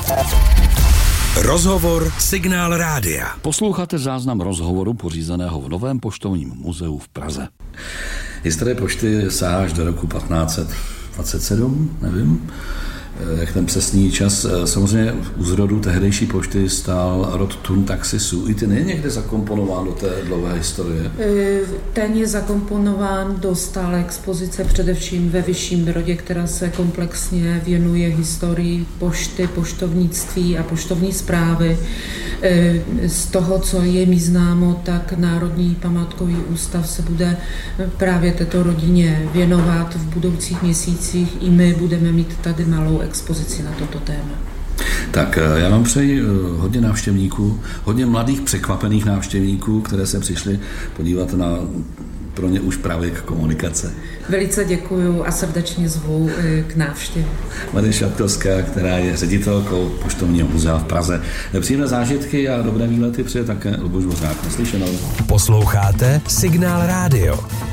Rozhovor Signál Rádia. Posloucháte záznam rozhovoru pořízeného v Novém poštovním muzeu v Praze. Historie pošty sahá až do roku 1527, nevím, jak ten přesný čas. Samozřejmě u zrodu tehdejší pošty stál rod Thun Taxisů. I ty není někde zakomponován do té dlouhé historie? Ten je zakomponován do stále expozice, především ve Vyšším Brodě, která se komplexně věnuje historii pošty, poštovnictví a poštovní správy. Z toho, co je mi známo, tak Národní památkový ústav se bude právě této rodině věnovat v budoucích měsících. I my budeme mít tady malou expozici na toto téma. Tak já vám přeji hodně návštěvníků, hodně mladých překvapených návštěvníků, které se přišli podívat na pro ně už právě k komunikace. Velice děkuju a srdečně zvu k návštěvě. Marie Šapkovská, která je ředitelkou Poštovního muzea v Praze. Příjemné zážitky a dobré výlety přeje také Luboš Dvořák. Naslyšenou. Posloucháte Signál Rádio.